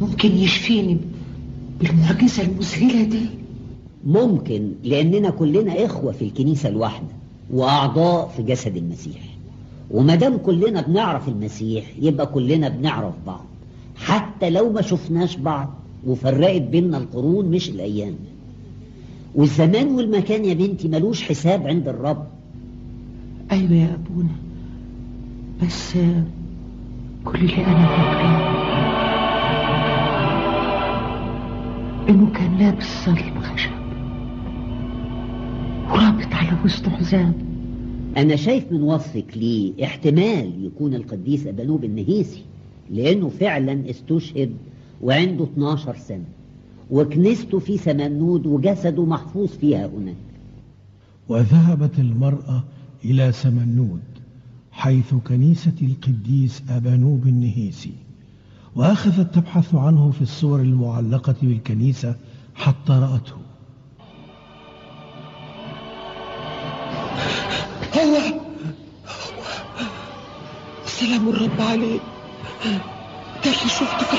ممكن يشفيني بالمعجزة المذهلة دي؟ ممكن، لأننا كلنا إخوة في الكنيسة الواحدة وأعضاء في جسد المسيح. ومادام كلنا بنعرف المسيح يبقى كلنا بنعرف بعض، حتى لو ما شفناش بعض وفرقت بيننا القرون مش الأيام. والزمان والمكان يا بنتي ملوش حساب عند الرب. أيوة يا أبونا، بس كل اللي أنا فاكراه إنه كان لابس صليب خشب ورابط على وسطه حزام. أنا شايف من وصفك ليه احتمال يكون القديس أبانوب النهيسي، لأنه فعلا استشهد وعنده 12 سنة، وكنيسته في سمنود وجسده محفوظ فيها هناك. وذهبت المرأة إلى سمنود حيث كنيسة القديس أبانوب النهيسي، وأخذت تبحث عنه في الصور المعلقة بالكنيسة حتى رأته. هو سلام الرب عليه، ده اللي شفته في